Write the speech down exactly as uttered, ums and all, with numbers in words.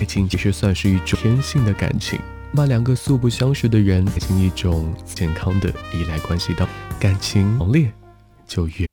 情其实算是一种天性的感情，把两个素不相识的人进一种健康的依赖关系当感情强烈就越